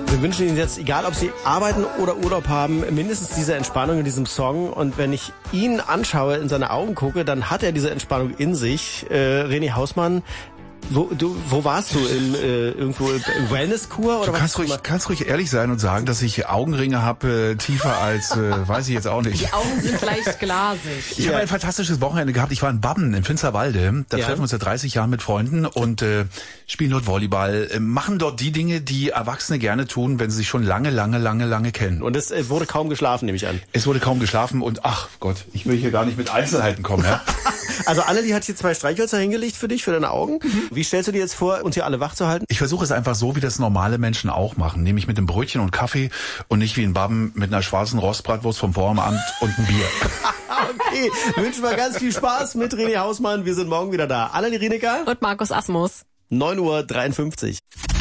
Wir wünschen Ihnen jetzt, egal ob Sie arbeiten oder Urlaub haben, mindestens diese Entspannung in diesem Song. Und wenn ich ihn anschaue, in seine Augen gucke, dann hat er diese Entspannung in sich. René Hausmann, wo warst du? Irgendwo im Wellnesskur? Oder du kannst ruhig ehrlich sein und sagen, dass ich Augenringe habe, tiefer als, weiß ich jetzt auch nicht. Die Augen sind leicht glasig. Ich habe ein fantastisches Wochenende gehabt. Ich war in Babben, in Finsterwalde. Da treffen wir uns seit 30 Jahren mit Freunden und spielen dort Volleyball, machen dort die Dinge, die Erwachsene gerne tun, wenn sie sich schon lange kennen. Und es wurde kaum geschlafen, nehme ich an. Es wurde kaum geschlafen und ach Gott, ich will hier gar nicht mit Einzelheiten kommen. Ja? Also Annelie hat hier 2 Streichhölzer hingelegt für dich, für deine Augen. Wie stellst du dir jetzt vor, uns hier alle wach zu halten? Ich versuche es einfach so, wie das normale Menschen auch machen. Nämlich mit einem Brötchen und Kaffee und nicht wie in Babben mit einer schwarzen Rostbratwurst vom Vorarmamt und einem Bier. Okay, wünschen wir ganz viel Spaß mit René Hausmann. Wir sind morgen wieder da. Annelie Rienecker und Markus Asmus. 9:53 Uhr.